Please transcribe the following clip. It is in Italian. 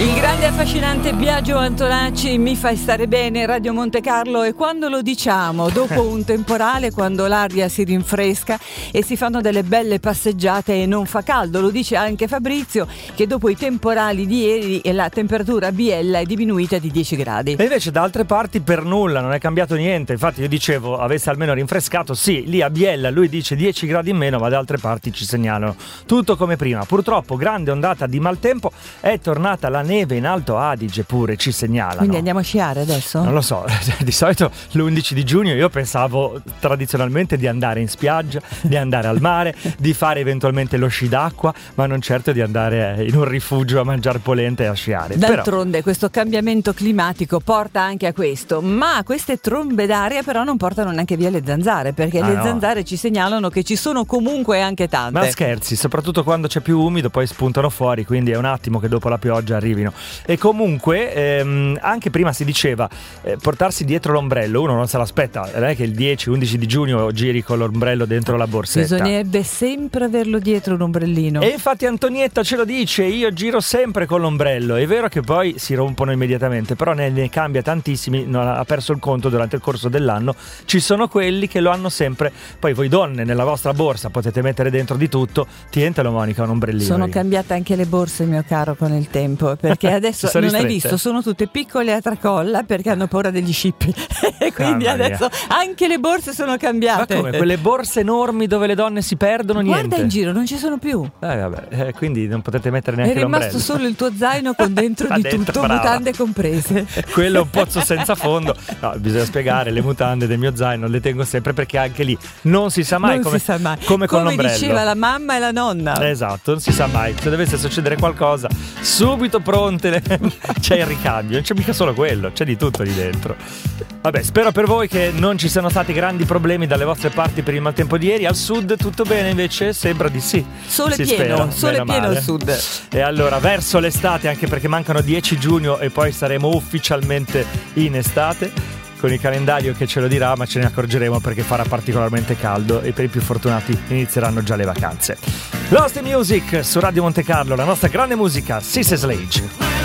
Il grande e affascinante Biagio Antonacci, Mi fai stare bene, Radio Monte Carlo. E quando lo diciamo? Dopo un temporale, quando l'aria si rinfresca e si fanno delle belle passeggiate e non fa caldo. Lo dice anche Fabrizio, che dopo i temporali di ieri la temperatura a Biella è diminuita di 10 gradi. E invece da altre parti per nulla, non è cambiato niente. Infatti io dicevo, avesse almeno rinfrescato. Sì, lì a Biella lui dice 10 gradi in meno, ma da altre parti ci segnalano tutto come prima. Purtroppo grande ondata di maltempo, è tornata la neve in Alto Adige pure, ci segnalano. Quindi andiamo a sciare adesso? Non lo so, di solito l'11 di giugno io pensavo tradizionalmente di andare in spiaggia, di andare al mare, di fare eventualmente lo sci d'acqua, ma non certo di andare in un rifugio a mangiare polenta e a sciare. D'altronde questo cambiamento climatico porta anche a questo, ma queste trombe d'aria però non portano neanche via le zanzare, perché le zanzare ci segnalano che ci sono comunque anche tante. Ma scherzi, soprattutto quando c'è più umido poi spuntano fuori, quindi è un attimo che dopo la pioggia arrivino. E comunque anche prima si diceva portarsi dietro l'ombrello, uno non se l'aspetta, non è che il 10-11 di giugno giri con l'ombrello dentro la borsetta. Bisognerebbe sempre averlo dietro un ombrellino. E infatti Antonietta ce lo dice, io giro sempre con l'ombrello. È vero che poi si rompono immediatamente, però ne cambia tantissimi, ha perso il conto durante il corso dell'anno. Ci sono quelli che lo hanno sempre. Poi voi donne nella vostra borsa potete mettere dentro di tutto. Tientelo Monica un ombrellino. Sono cambiate anche le borse, mio caro, con il tempo, perché adesso non hai visto, sono tutte piccole a tracolla perché hanno paura degli scippi e quindi adesso anche le borse sono cambiate. Ma come? Quelle borse enormi dove le donne si perdono? Niente. Guarda in giro, non ci sono più. Vabbè, quindi non potete mettere neanche l'ombrello. È rimasto solo il tuo zaino con dentro di tutto, brava. Mutande comprese. Quello è un pozzo senza fondo. No, bisogna spiegare, le mutande del mio zaino le tengo sempre perché anche lì non si sa mai, come con l'ombrello. Come diceva la mamma e la nonna. Esatto, non si sa mai. Se dovesse succedere qualcosa, subito pronte. C'è il ricambio, non c'è mica solo quello, c'è di tutto lì dentro. Vabbè, spero per voi che non ci siano stati grandi problemi dalle vostre parti per il maltempo di ieri. Al sud tutto bene invece? Sembra di sì. Sole pieno al sud. E allora verso l'estate, anche perché mancano 10 giugno e poi saremo ufficialmente in estate, con il calendario che ce lo dirà, ma ce ne accorgeremo perché farà particolarmente caldo e per i più fortunati inizieranno già le vacanze. Lost in Music su Radio Monte Carlo, la nostra grande musica, Sissy Sledge.